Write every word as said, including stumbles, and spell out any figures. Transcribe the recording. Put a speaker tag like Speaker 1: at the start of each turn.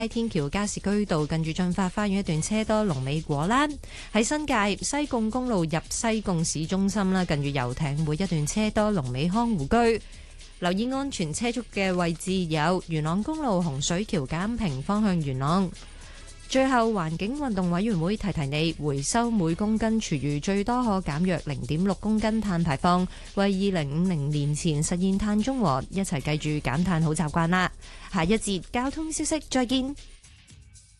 Speaker 1: 天橋加士居道近住進發花園一段車多，龍尾果欄。喺新界西貢公路入西貢市中心啦，近住遊艇會一段車多，龍尾康湖居。留意安全車速嘅位置有元朗公路洪水橋簡平方向元朗。最後，環境運動委員會提提你，回收每公斤廚餘最多可減約零點六公斤碳排放，為二零五零年前實現碳中和，一齊記住減碳好習慣啦。下一節交通消息，再見。